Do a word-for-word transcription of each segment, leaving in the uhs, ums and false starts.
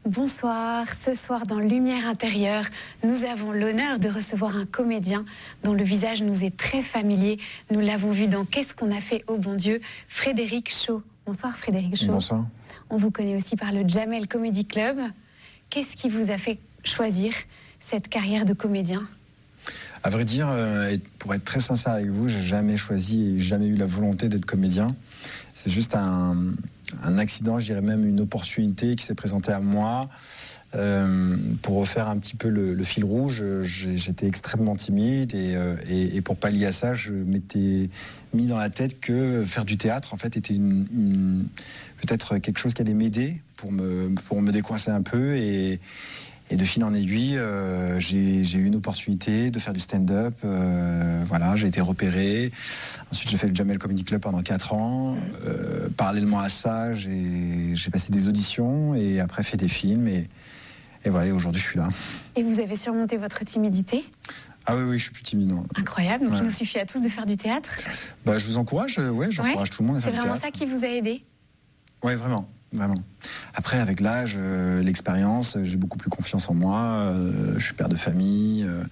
Bonsoir, ce soir dans Lumière intérieure, nous avons l'honneur de recevoir un comédien dont le visage nous est très familier. Nous l'avons vu dans Qu'est-ce qu'on a fait au bon Dieu, Frédéric Shaw. Bonsoir Frédéric Shaw. Bonsoir. On vous connaît aussi par le Jamel Comedy Club. Qu'est-ce qui vous a fait choisir cette carrière de comédien ? À vrai dire, euh, pour être très sincère avec vous, j'ai jamais choisi et jamais eu la volonté d'être comédien. C'est juste un, un accident, je dirais même une opportunité qui s'est présentée à moi. Euh, pour refaire un petit peu le, le fil rouge, j'étais extrêmement timide et, euh, et, et pour pallier à ça, je m'étais mis dans la tête que faire du théâtre, en fait, était une, une, peut-être quelque chose qui allait m'aider pour me, pour me décoincer un peu et Et de fil en aiguille, euh, j'ai, j'ai eu une opportunité de faire du stand-up. Euh, voilà, j'ai été repéré. Ensuite, j'ai fait le Jamel Comedy Club pendant quatre ans. Euh, parallèlement à ça, j'ai, j'ai passé des auditions et après fait des films. Et, et voilà, et aujourd'hui, je suis là. Et vous avez surmonté votre timidité ? Ah oui, oui, je suis plus timide. Non. Incroyable. Donc, ouais. il nous suffit à tous de faire du théâtre ? Bah, je vous encourage. Ouais, j'encourage ouais. tout le monde à faire du théâtre. C'est vraiment ça qui vous a aidé ? Ouais, vraiment. Vraiment. Après, avec l'âge, euh, l'expérience, j'ai beaucoup plus confiance en moi. Euh, je suis père de famille. Euh,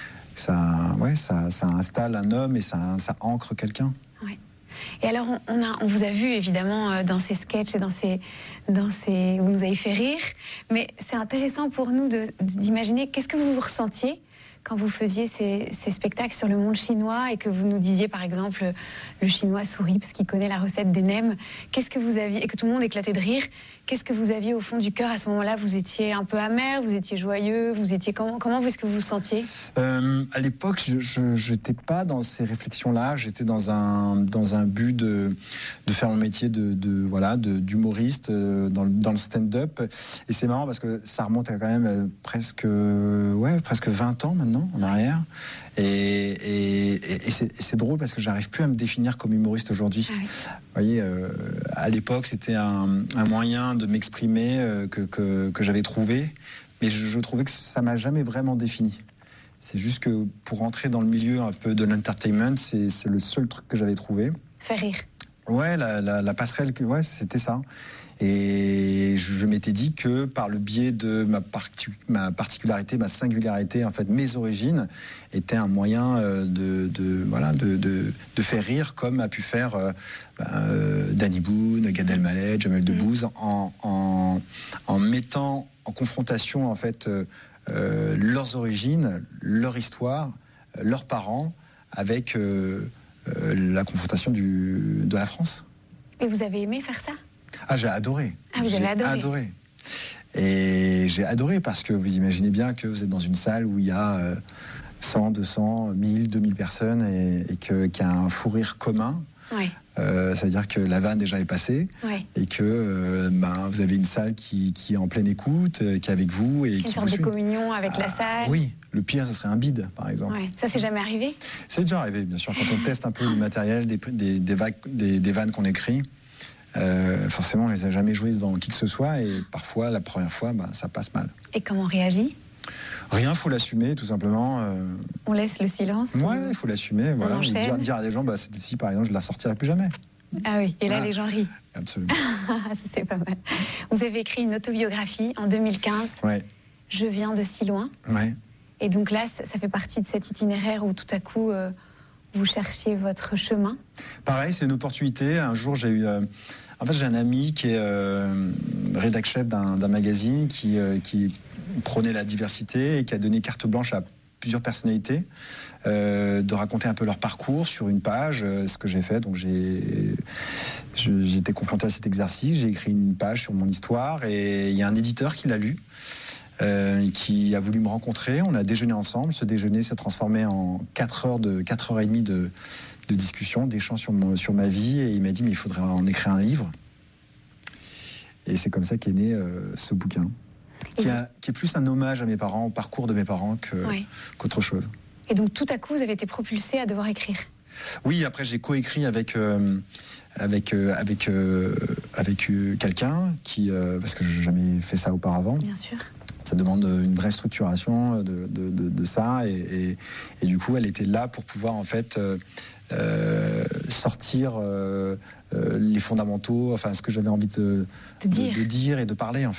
ça, ouais, ça, ça installe un homme et ça, ça ancre quelqu'un. Ouais. Et alors, on, on, a, on vous a vu évidemment dans ces sketchs et dans ces, dans ces, vous nous avez fait rire. Mais c'est intéressant pour nous de, d'imaginer qu'est-ce que vous ressentiez quand vous faisiez ces, ces spectacles sur le monde chinois et que vous nous disiez par exemple le chinois sourit parce qu'il connaît la recette des nems. Qu'est-ce que vous aviez, et que tout le monde éclatait de rire, qu'est-ce que vous aviez au fond du cœur à ce moment-là ? Vous étiez un peu amer, vous étiez joyeux, vous étiez comment, comment est-ce que vous vous sentiez ? euh, À l'époque, je n'étais pas dans ces réflexions-là. J'étais dans un, dans un but de, de faire mon métier de, de, voilà, de, d'humoriste dans, dans le stand-up. Et c'est marrant parce que ça remonte à quand même presque, ouais, presque vingt ans maintenant en arrière. Et, et, et, et, c'est, et c'est drôle parce que j'arrive plus à me définir comme humoriste aujourd'hui. Ah oui. Vous voyez, euh, à l'époque, c'était un, un moyen de m'exprimer euh, que, que, que j'avais trouvé, mais je, je trouvais que ça m'a jamais vraiment défini. C'est juste que pour entrer dans le milieu un peu de l'entertainment, c'est, c'est le seul truc que j'avais trouvé. Faire rire. Ouais, la, la, la passerelle, ouais, c'était ça. Et je, je m'étais dit que par le biais de ma, parti, ma particularité, ma singularité, en fait, mes origines étaient un moyen de, de, voilà, de, de, de faire rire, comme a pu faire euh, euh, Danny Boone, Gad Elmaleh, Jamel Debbouze, mmh. en, en, en mettant en confrontation, en fait, euh, euh, leurs origines, leur histoire, leurs parents, avec euh, euh, la confrontation du, de la France. Et vous avez aimé faire ça ? Ah, j'ai adoré. Ah, vous j'ai avez adoré. adoré. Et j'ai adoré parce que vous imaginez bien que vous êtes dans une salle où il y a cent, deux cents, mille, deux mille personnes et, et que, qu'il y a un fou rire commun. Ouais. Euh, c'est-à-dire que la vanne déjà est passée ouais. et que euh, ben, vous avez une salle qui, qui est en pleine écoute, euh, qui est avec vous. Et une qui sorte vous de communion avec ah, la salle. Oui, le pire, ce serait un bide, par exemple. Ouais. Ça, c'est jamais arrivé ? C'est déjà arrivé, bien sûr. Quand on teste un peu le matériel, des, des, des, vagues, des, des vannes qu'on écrit, Euh, forcément, on les a jamais joués devant qui que ce soit et parfois, la première fois, bah, ça passe mal. Et comment on réagit ? Rien, faut l'assumer, tout simplement. Euh... On laisse le silence ? Ouais, il faut l'assumer. Voilà. Dire, dire à des gens, bah, cette ci, par exemple, je la sortirai plus jamais. Ah oui, et là, ah. les gens rient. Absolument. Ça, c'est pas mal. Vous avez écrit une autobiographie en deux mille quinze. Ouais. Je viens de si loin. Ouais. Et donc là, ça fait partie de cet itinéraire où tout à coup... Euh, vous cherchiez votre chemin ? Pareil, c'est une opportunité. Un jour, j'ai eu... Euh... En fait, j'ai un ami qui est euh, rédac-chef d'un, d'un magazine qui, euh, qui prônait la diversité et qui a donné carte blanche à plusieurs personnalités euh, de raconter un peu leur parcours sur une page, euh, ce que j'ai fait. Donc, j'ai, je, j'ai été confronté à cet exercice. J'ai écrit une page sur mon histoire et il y a un éditeur qui l'a lu. Euh, qui a voulu me rencontrer, on a déjeuné ensemble. Ce déjeuner s'est transformé en quatre heures de quatre heures et demie de, de discussion, d'échanges sur, mon, sur ma vie, et il m'a dit mais il faudrait en écrire un livre. Et c'est comme ça qu'est né euh, ce bouquin, qui, a, qui est plus un hommage à mes parents, au parcours de mes parents que, ouais. qu'autre chose. Et donc tout à coup vous avez été propulsé à devoir écrire. Oui, après j'ai coécrit avec euh, avec euh, avec euh, avec euh, quelqu'un qui euh, parce que je n'ai jamais fait ça auparavant. Bien sûr. Ça demande une vraie structuration de, de, de, de ça et, et, et du coup elle était là pour pouvoir en fait euh, euh, sortir euh, euh, les fondamentaux, enfin ce que j'avais envie de, de, dire. De, de dire et de parler en fait.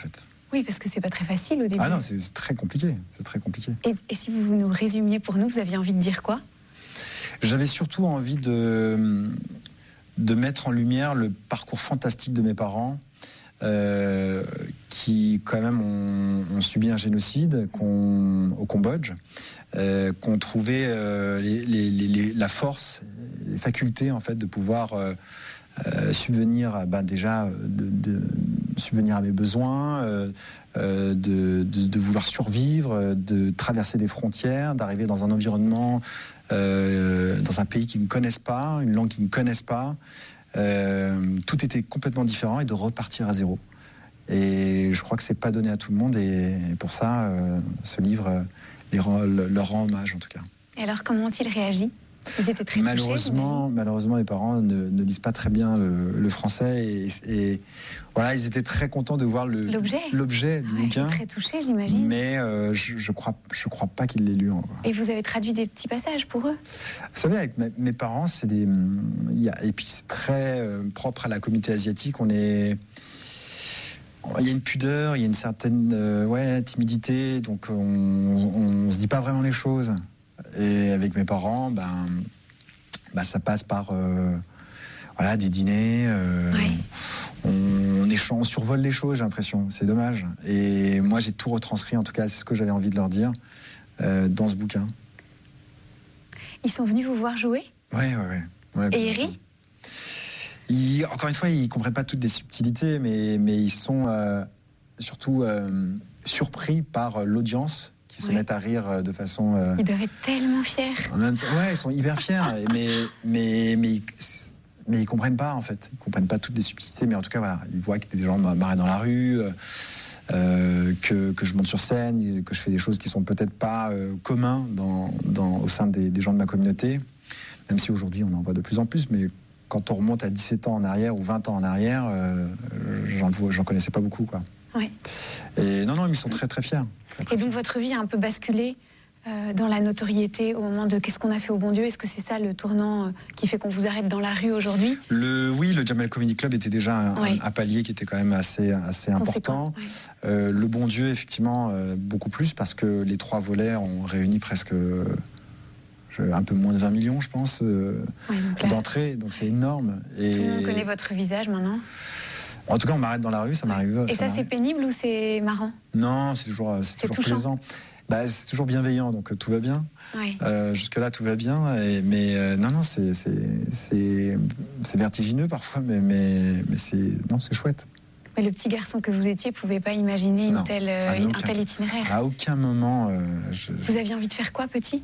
Oui, parce que c'est pas très facile au début. Ah non, c'est, c'est très compliqué. C'est très compliqué. Et, et si vous nous résumiez pour nous, vous aviez envie de dire quoi? J'avais surtout envie de, de mettre en lumière le parcours fantastique de mes parents, euh, qui quand même ont, ont subi un génocide qu'on, au Cambodge, euh, qu'on trouvait euh, les, les, les, la force, les facultés en fait de pouvoir euh, euh, subvenir, ben déjà de, de subvenir à mes besoins, euh, euh, de, de, de vouloir survivre, de traverser des frontières, d'arriver dans un environnement, euh, dans un pays qu'ils ne connaissent pas, une langue qu'ils ne connaissent pas. Euh, tout était complètement différent et de repartir à zéro. Et je crois que c'est pas donné à tout le monde et, et pour ça, euh, ce livre euh, les rend, leur rend hommage en tout cas. Et alors, comment ont-ils réagi? Ils étaient très malheureusement, touchés, malheureusement, mes parents ne, ne lisent pas très bien le, le français et, et voilà, ils étaient très contents de voir le, l'objet, l'objet du ouais, bouquin. Très touchés, j'imagine. Mais euh, je, je crois, je crois pas qu'ils l'aient lu encore. Et vous avez traduit des petits passages pour eux? Vous savez, avec mes, mes parents, c'est des, il y a, et puis c'est très euh, propre à la communauté asiatique. On est Il y a une pudeur, il y a une certaine euh, ouais, timidité, donc on, on se dit pas vraiment les choses. Et avec mes parents, ben, ben ça passe par euh, voilà, des dîners, euh, oui. on, on, échange, on survole les choses, j'ai l'impression, c'est dommage. Et moi j'ai tout retranscrit, en tout cas c'est ce que j'avais envie de leur dire euh, dans ce bouquin. Ils sont venus vous voir jouer? Oui, oui, oui. Ouais, et ils rient? Ils, encore une fois, ils ne comprennent pas toutes les subtilités, mais, mais ils sont euh, surtout euh, surpris par l'audience qui se ouais. mettent à rire de façon... Euh, ils doivent être tellement fiers. En même temps, ouais, ils sont hyper fiers, mais, mais, mais, mais ils ne comprennent pas, en fait. Ils ne comprennent pas toutes les subtilités, mais en tout cas, voilà, ils voient que des gens m'arrêtent dans la rue, euh, que, que je monte sur scène, que je fais des choses qui ne sont peut-être pas euh, communs dans, dans, au sein des, des gens de ma communauté, même si aujourd'hui, on en voit de plus en plus, mais... Quand on remonte à dix-sept ans en arrière ou vingt ans en arrière, euh, j'en, j'en connaissais pas beaucoup, quoi. Oui. Et non, non, ils sont très, très fiers. Très, très Et donc, fiers. votre vie a un peu basculé euh, dans la notoriété au moment de qu'est-ce qu'on a fait au bon Dieu? Est-ce que c'est ça le tournant euh, qui fait qu'on vous arrête dans la rue aujourd'hui? Le, Oui, le Jamel Comedy Club était déjà un, oui. un, un palier qui était quand même assez, assez important. Oui. Euh, le bon Dieu, effectivement, euh, beaucoup plus, parce que les trois volets ont réuni presque... Euh, un peu moins de vingt millions, je pense, euh, oui, donc là, d'entrées, donc c'est énorme. Et tout le monde connaît votre visage maintenant. En tout cas, on m'arrête dans la rue, ça m'arrive. Et ça, ça c'est pénible ou c'est marrant? Non, c'est toujours, c'est c'est toujours plaisant. Bah, c'est toujours bienveillant, donc tout va bien. Oui. Euh, jusque-là, tout va bien. Et, mais euh, non, non, c'est, c'est, c'est, c'est vertigineux parfois, mais, mais, mais c'est, non, c'est chouette. Mais le petit garçon que vous étiez ne pouvait pas imaginer une telle, euh, un aucun, tel itinéraire. À aucun moment. Euh, je, vous aviez envie de faire quoi, petit?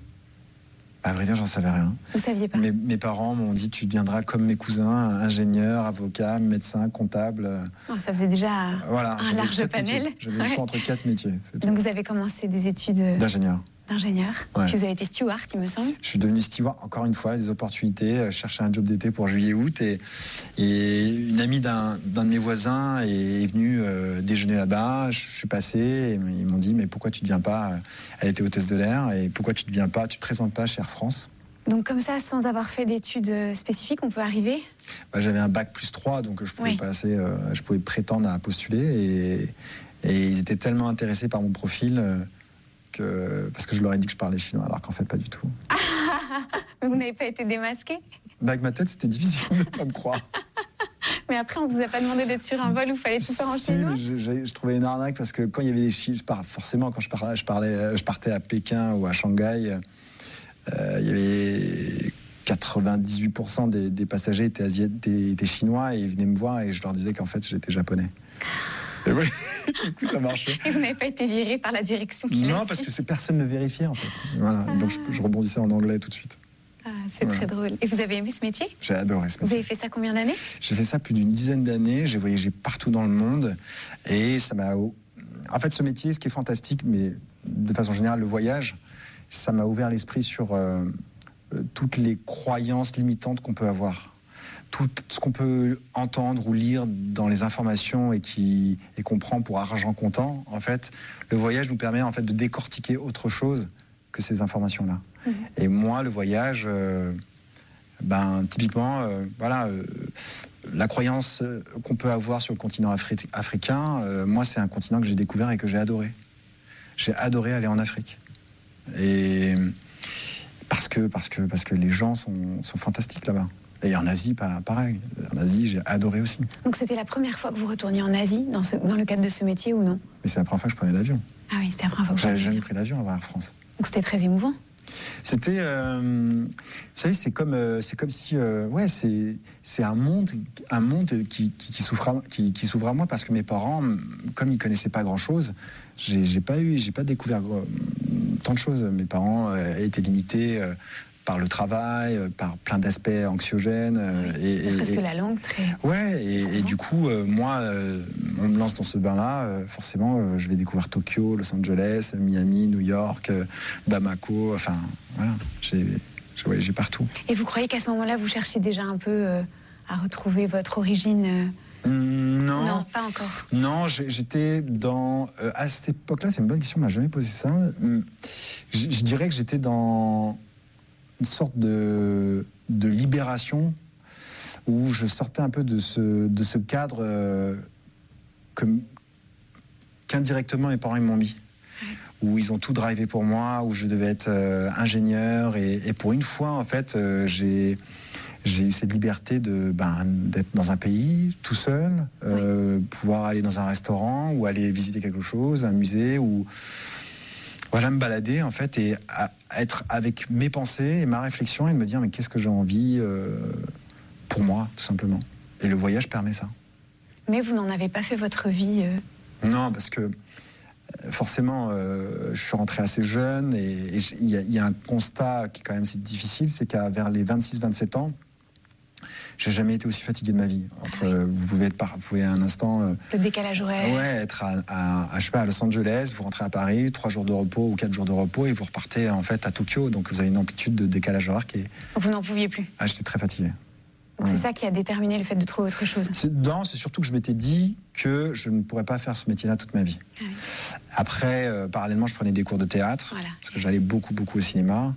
À vrai dire, j'en savais rien. Vous saviez pas? Mes, mes parents m'ont dit, tu deviendras comme mes cousins, ingénieur, avocat, médecin, comptable. Oh, ça faisait déjà voilà, un large panel. Métiers. J'avais ouais. le choix entre quatre métiers. Donc vous avez commencé des études d'ingénieur. D'ingénieur. Ouais. Puis vous avez été steward, il me semble. Je suis devenu steward, encore une fois, des opportunités. Chercher un job d'été pour juillet-août. Et, et une amie d'un, d'un de mes voisins est, est venue euh, déjeuner là-bas. Je suis passé et ils m'ont dit, mais pourquoi tu ne viens pas? Elle était hôtesse de l'air. Et pourquoi tu ne viens pas? Tu ne te présentes pas chez Air France? Donc comme ça, sans avoir fait d'études spécifiques, on peut arriver? bah, J'avais un bac plus trois, donc je pouvais, oui. passer, euh, je pouvais prétendre à postuler. Et, et ils étaient tellement intéressés par mon profil... Euh, Que, parce que je leur ai dit que je parlais chinois, alors qu'en fait pas du tout. Mais vous n'avez pas été démasqué? Bah, avec ma tête, c'était difficile de ne pas me croire. Mais après, on vous a pas demandé d'être sur un vol où il fallait tout faire en si, chinois? je, je, je trouvais une arnaque parce que quand il y avait des chiffres, forcément, quand je parlais, je, parlais, je partais à Pékin ou à Shanghai, euh, il y avait quatre-vingt-dix-huit pour cent des, des passagers étaient, asiat- étaient, étaient chinois et ils venaient me voir et je leur disais qu'en fait j'étais japonais. Et oui, du coup ça marchait. Et vous n'avez pas été viré par la direction qui l'a Non, su. parce que c'est personne ne le vérifiait en fait. Voilà. Ah. Donc je, je rebondissais en anglais tout de suite. Ah, c'est voilà. Très drôle. Et vous avez aimé ce métier? J'ai adoré ce métier. Vous avez fait ça combien d'années? J'ai fait ça plus d'une dizaine d'années. J'ai voyagé partout dans le monde et ça m'a. En fait, ce métier, ce qui est fantastique, mais de façon générale, le voyage, ça m'a ouvert l'esprit sur euh, toutes les croyances limitantes qu'on peut avoir. Tout ce qu'on peut entendre ou lire dans les informations et, qui, et qu'on prend pour argent comptant, en fait, le voyage nous permet en fait, de décortiquer autre chose que ces informations-là. Mmh. Et moi, le voyage, euh, Ben, typiquement, euh, voilà, euh, la croyance qu'on peut avoir sur le continent afri- africain, euh, moi, c'est un continent que j'ai découvert et que j'ai adoré. J'ai adoré aller en Afrique. Et parce que, parce que, parce que les gens sont, sont fantastiques là-bas. Et en Asie, pareil. En Asie, j'ai adoré aussi. Donc c'était la première fois que vous retourniez en Asie, dans, ce, dans le cadre de ce métier, ou non? Mais c'est la première fois que je prenais l'avion. Ah oui, c'est la première fois que j'avais jamais pris l'avion avant Air France. Donc c'était très émouvant. C'était, euh, vous savez, c'est comme, euh, c'est comme si, euh, ouais, c'est, c'est un monde, un monde qui, qui, qui s'ouvre, à, qui, qui s'ouvre à moi parce que mes parents, comme ils connaissaient pas grand-chose, j'ai, j'ai pas eu, j'ai pas découvert euh, tant de choses. Mes parents euh, étaient limités. Euh, par le travail, par plein d'aspects anxiogènes. Oui, et, parce et, que la langue, très... Ouais, et, et du coup, euh, moi, euh, on me lance dans ce bain-là, euh, forcément, euh, je vais découvrir Tokyo, Los Angeles, Miami, New York, euh, Bamako, enfin, voilà, j'ai, j'ai, ouais, j'ai partout. Et vous croyez qu'à ce moment-là, vous cherchiez déjà un peu euh, à retrouver votre origine euh... Mmh, non. Non, pas encore. Non, j'étais dans... Euh, à cette époque-là, c'est une bonne question, on m'a jamais posé ça. Je, je dirais que j'étais dans... une sorte de, de libération où je sortais un peu de ce, de ce cadre euh, que, qu'indirectement mes parents ils m'ont mis. Ouais. Où ils ont tout drivé pour moi, où je devais être euh, ingénieur. Et, et pour une fois, en fait, euh, j'ai, j'ai eu cette liberté de, ben, d'être dans un pays tout seul, euh, ouais. pouvoir aller dans un restaurant ou aller visiter quelque chose, un musée ou... Voilà, me balader en fait et à, à être avec mes pensées et ma réflexion et de me dire mais qu'est-ce que j'ai envie euh, pour moi tout simplement. Et le voyage permet ça. Mais vous n'en avez pas fait votre vie euh... Non, parce que forcément euh, je suis rentré assez jeune et il y, y a un constat qui quand même c'est difficile, c'est qu'à vers les vingt-six vingt-sept ans, j'ai jamais été aussi fatigué de ma vie. Entre, ah oui. Vous pouvez être par, vous pouvez un instant. Euh, le décalage horaire. Ouais, être à, à, à, je sais pas, à Los Angeles, vous rentrez à Paris, trois jours de repos ou quatre jours de repos et vous repartez en fait à Tokyo. Donc vous avez une amplitude de décalage horaire qui est. Vous n'en pouviez plus. Ah, j'étais très fatigué. Donc ouais. C'est ça qui a déterminé le fait de trouver autre chose. C'est, non, c'est surtout que je m'étais dit que je ne pourrais pas faire ce métier-là toute ma vie. Ah oui. Après, euh, parallèlement, je prenais des cours de théâtre voilà. Parce que j'allais beaucoup, beaucoup au cinéma.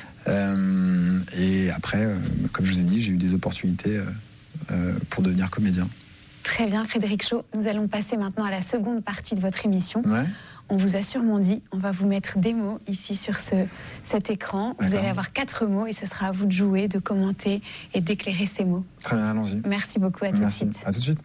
Euh, et après, euh, comme je vous ai dit, j'ai eu des opportunités. Euh, Euh, pour devenir comédien. Très bien, Frédéric Shaw. Nous allons passer maintenant à la seconde partie de votre émission. Ouais. On vous a sûrement dit, on va vous mettre des mots ici sur ce, cet écran. Vous D'accord. allez avoir quatre mots et ce sera à vous de jouer, de commenter et d'éclairer ces mots. Très bien, allons-y. Merci beaucoup, à Merci. tout de suite. À tout de suite.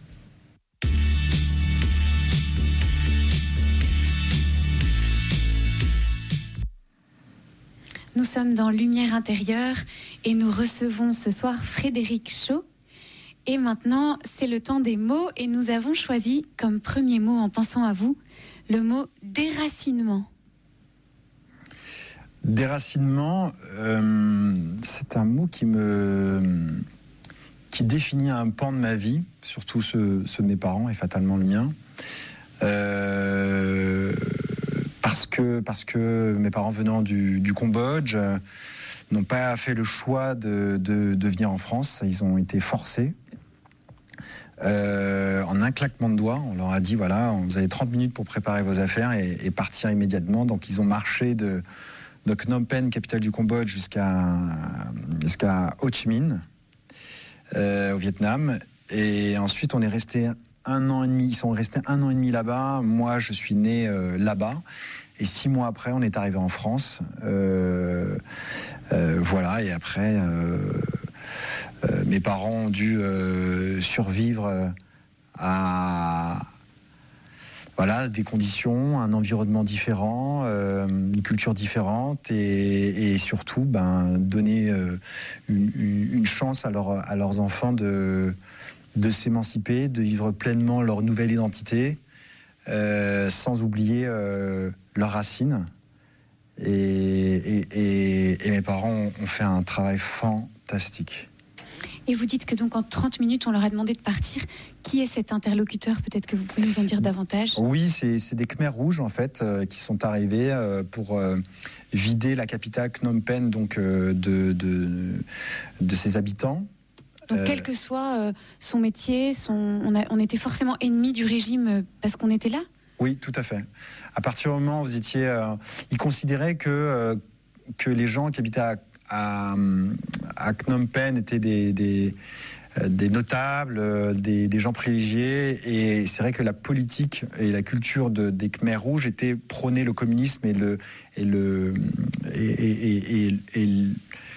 Nous sommes dans Lumière intérieure et nous recevons ce soir Frédéric Shaw. Et maintenant, c'est le temps des mots et nous avons choisi comme premier mot, en pensant à vous, le mot déracinement. Déracinement, euh, c'est un mot qui me qui définit un pan de ma vie, surtout ceux, ceux de mes parents et fatalement le mien. Euh, parce que parce que mes parents venant du, du Cambodge euh, n'ont pas fait le choix de, de, de venir en France, ils ont été forcés. Euh, en un claquement de doigts, on leur a dit voilà, vous avez trente minutes pour préparer vos affaires et, et partir immédiatement. Donc ils ont marché de, de Phnom Penh, capitale du Cambodge, jusqu'à, jusqu'à Ho Chi Minh, euh, au Vietnam. Et ensuite on est resté un an et demi, ils sont restés un an et demi là-bas. Moi je suis né euh, là-bas. Et six mois après, on est arrivé en France. Euh, euh, voilà, et après... Euh, Euh, mes parents ont dû euh, survivre à voilà, des conditions, un environnement différent, euh, une culture différente et, et surtout ben, donner euh, une, une chance à, leur, à leurs enfants de, de s'émanciper, de vivre pleinement leur nouvelle identité euh, sans oublier euh, leurs racines. Et, et, et, et mes parents ont fait un travail fantastique. Et vous dites que donc en trente minutes, on leur a demandé de partir. Qui est cet interlocuteur? Peut-être que vous pouvez nous en dire davantage. Oui, c'est, c'est des Khmers rouges en fait euh, qui sont arrivés euh, pour euh, vider la capitale Phnom Penh donc euh, de, de de ses habitants. Donc euh, quel que soit euh, son métier, son, on, a, on était forcément ennemis du régime euh, parce qu'on était là. Oui, tout à fait. À partir du moment où vous étiez, euh, ils considéraient que euh, que les gens qui habitaient à à, à Phnom Penh étaient des, des, des notables, des, des gens privilégiés. Et c'est vrai que la politique et la culture de, des Khmers rouges étaient prônés le communisme et le... Et le et, et, et, et, et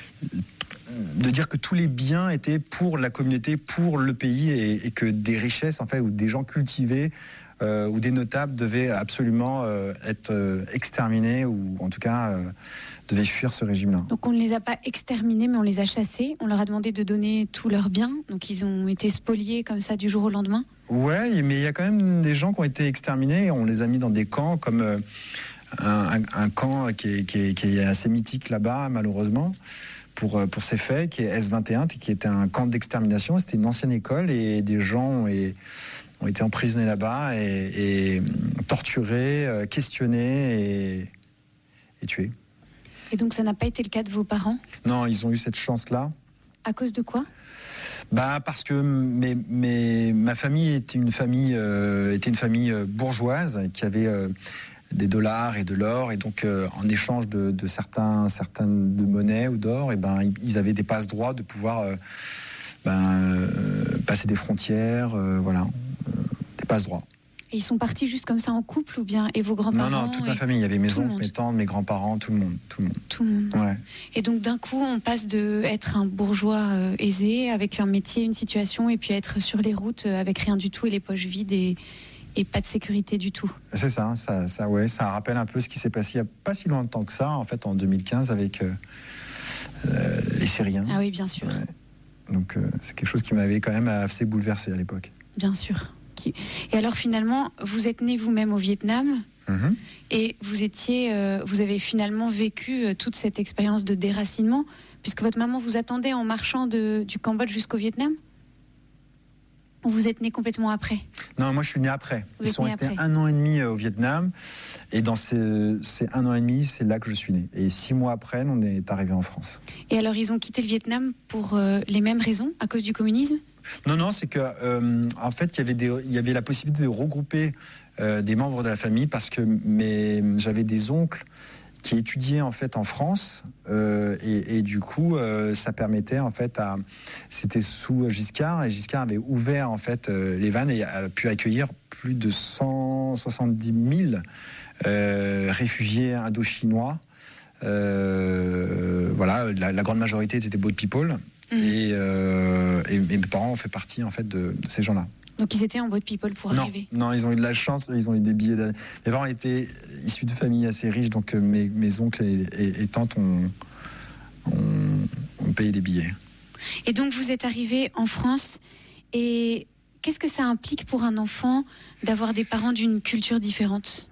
de dire que tous les biens étaient pour la communauté, pour le pays, et, et que des richesses, en fait, ou des gens cultivés, euh, ou des notables devaient absolument euh, être euh, exterminés, ou en tout cas euh, devaient fuir ce régime-là. Donc on ne les a pas exterminés, mais on les a chassés. On leur a demandé de donner tous leurs biens. Donc ils ont été spoliés comme ça du jour au lendemain. Ouais, mais il y a quand même des gens qui ont été exterminés. On les a mis dans des camps comme euh, un, un, un camp qui est, qui, est, qui est assez mythique là-bas, malheureusement. Pour, pour ces faits, qui est S vingt et un, qui était un camp d'extermination. C'était une ancienne école et des gens ont, ont été emprisonnés là-bas et, et torturés, questionnés et, et tués. Et donc ça n'a pas été le cas de vos parents ? Non, ils ont eu cette chance-là. À cause de quoi ? Bah parce que mes, mes, ma famille était une famille, euh, était une famille bourgeoise qui avait... Euh, des dollars et de l'or, et donc euh, en échange de, de certains, certaines de monnaie ou d'or, et ben ils avaient des passe-droits de pouvoir euh, ben, euh, passer des frontières, euh, voilà, euh, des passe-droits. Et ils sont partis juste comme ça en couple ou bien et vos grands-parents? Non, non, toute ma famille. Il y avait mes oncles, mes tantes, mes grands-parents, tout le monde, tout le monde. Tout le monde. Ouais. Et donc d'un coup, on passe de être un bourgeois euh, aisé avec un métier, une situation, et puis être sur les routes euh, avec rien du tout et les poches vides et et pas de sécurité du tout. C'est ça, ça, ça, ouais, ça rappelle un peu ce qui s'est passé il n'y a pas si longtemps que ça, en fait, en deux mille quinze, avec euh, euh, les Syriens. Ah oui, bien sûr. Ouais. Donc, euh, c'est quelque chose qui m'avait quand même assez bouleversé à l'époque. Bien sûr. Et alors, finalement, vous êtes né vous-même au Vietnam, mm-hmm. et vous étiez, euh, vous avez finalement vécu euh, toute cette expérience de déracinement, puisque votre maman vous attendait en marchant de, du Cambodge jusqu'au Vietnam? Ou vous êtes né complètement après? Non, moi je suis né après. Vous Ils sont restés après. un an et demi au Vietnam. Et dans ces, ces un an et demi, c'est là que je suis né. Et six mois après, on est arrivé en France. Et alors, ils ont quitté le Vietnam pour euh, les mêmes raisons, à cause du communisme? Non, non, c'est que euh, en fait, il y avait des, il y avait la possibilité de regrouper euh, des membres de la famille parce que mes, j'avais des oncles qui étudiait en fait en France euh, et, et du coup euh, ça permettait en fait à c'était sous Giscard et Giscard avait ouvert en fait euh, les vannes et a pu accueillir plus de cent soixante-dix mille euh, réfugiés indochinois. Euh, voilà, la, la grande majorité étaient des boat people. Mmh. et, euh, et, et mes parents ont fait partie en fait de, de ces gens-là. Donc ils étaient en boat people pour non, arriver? Non, ils ont eu de la chance, ils ont eu des billets. De... Mes parents étaient issus de familles assez riches, donc mes, mes oncles et, et, et tantes ont, ont, ont payé des billets. Et donc vous êtes arrivé en France, et qu'est-ce que ça implique pour un enfant d'avoir des parents d'une culture différente?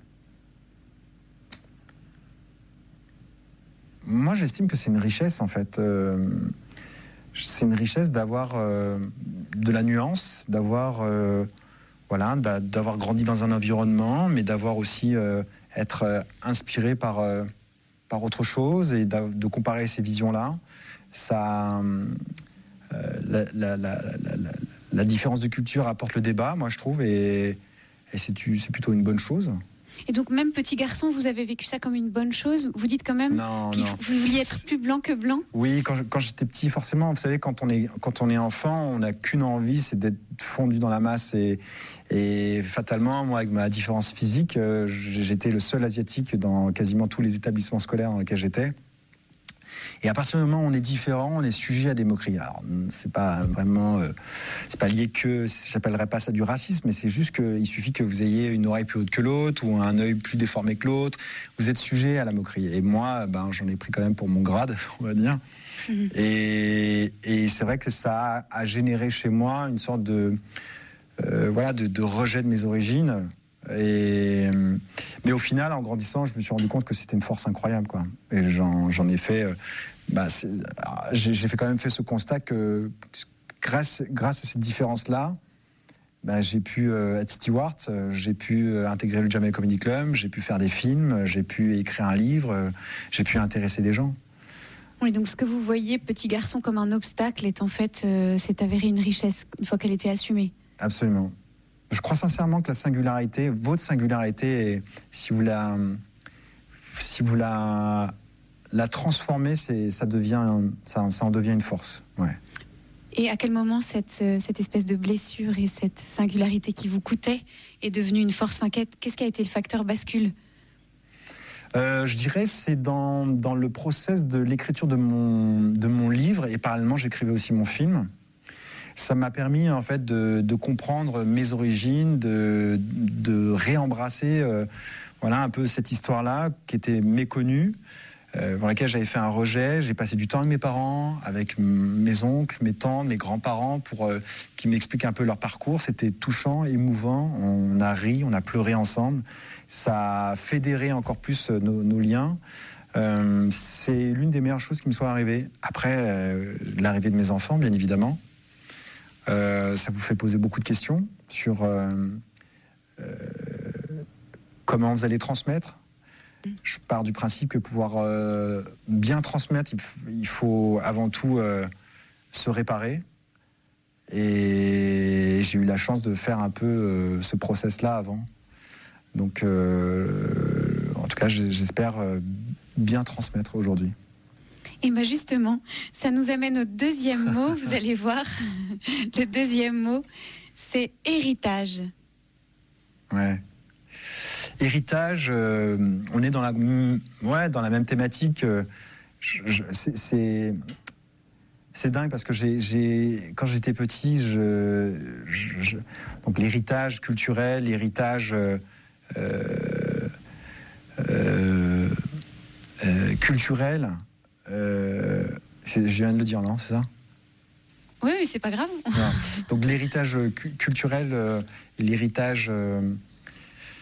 Moi j'estime que c'est une richesse en fait. Euh... C'est une richesse d'avoir euh, de la nuance, d'avoir euh, voilà, d'avoir grandi dans un environnement, mais d'avoir aussi euh, être euh, inspiré par euh, par autre chose et de comparer ces visions-là. Ça, euh, la, la, la, la, la différence de culture apporte le débat, moi je trouve, et, et c'est c'est plutôt une bonne chose. Et donc même petit garçon, vous avez vécu ça comme une bonne chose? Vous dites quand même non, qu'il non. Faut, vous vouliez être plus blanc que blanc? Oui, quand, quand j'étais petit, forcément, vous savez, quand on est, quand on est enfant, on n'a qu'une envie, c'est d'être fondu dans la masse. Et, et fatalement, moi, avec ma différence physique, euh, j'étais le seul asiatique dans quasiment tous les établissements scolaires dans lesquels j'étais. Et à partir du moment où on est différent, on est sujet à des moqueries. Alors, c'est pas vraiment, euh, c'est pas lié que, j'appellerais pas ça du racisme, mais c'est juste qu'il suffit que vous ayez une oreille plus haute que l'autre ou un œil plus déformé que l'autre. Vous êtes sujet à la moquerie. Et moi, ben, j'en ai pris quand même pour mon grade, on va dire. Mmh. Et, et c'est vrai que ça a, a généré chez moi une sorte de, euh, voilà, de, de rejet de mes origines. Et, mais au final, en grandissant, je me suis rendu compte que c'était une force incroyable, quoi. Et j'en, j'en ai fait, euh, bah, j'ai, j'ai fait quand même fait ce constat que grâce, grâce à cette différence-là, bah, j'ai pu euh, être steward, euh, j'ai pu euh, intégrer le Jamel Comedy Club, j'ai pu faire des films, j'ai pu écrire un livre, euh, j'ai pu intéresser des gens. Oui, donc ce que vous voyez, petit garçon, comme un obstacle, est en fait, euh, c'est avéré une richesse une fois qu'elle était assumée. Absolument. Je crois sincèrement que la singularité, votre singularité, si vous la, si vous la la transformer, c'est, ça, devient, ça, ça en devient une force. Ouais. Et à quel moment cette, cette espèce de blessure et cette singularité qui vous coûtait est devenue une force? Enfin, qu'est-ce qui a été le facteur bascule? Euh, je dirais c'est dans, dans le process de l'écriture de mon, de mon livre, et parallèlement j'écrivais aussi mon film. Ça m'a permis en fait de, de comprendre mes origines, de, de réembrasser euh, voilà, un peu cette histoire-là qui était méconnue, euh, pour laquelle j'avais fait un rejet. J'ai passé du temps avec mes parents, avec mes oncles, mes tantes, mes grands-parents, pour euh, qu'ils m'expliquent un peu leur parcours. C'était touchant, émouvant, on a ri, on a pleuré ensemble. Ça a fédéré encore plus nos, nos liens. Euh, c'est l'une des meilleures choses qui me soit arrivée. Après euh, l'arrivée de mes enfants, bien évidemment. Euh, ça vous fait poser beaucoup de questions sur euh, euh, comment vous allez transmettre. Je pars du principe que pour pouvoir euh, bien transmettre, il, f- il faut avant tout euh, se réparer. Et j'ai eu la chance de faire un peu euh, ce process-là avant. Donc, euh, en tout cas, j'espère euh, bien transmettre aujourd'hui. Et bien justement, ça nous amène au deuxième mot, vous allez voir. Le deuxième mot, c'est héritage. Ouais. Héritage, euh, on est dans la, ouais, dans la même thématique. Euh, je, je, c'est, c'est, c'est dingue parce que j'ai, j'ai, quand j'étais petit, je, je, je, donc l'héritage culturel, l'héritage euh, euh, euh, euh, culturel, euh, c'est, je viens de le dire, non, c'est ça? Oui, mais c'est pas grave. Non. Donc l'héritage cu- culturel euh, et l'héritage euh,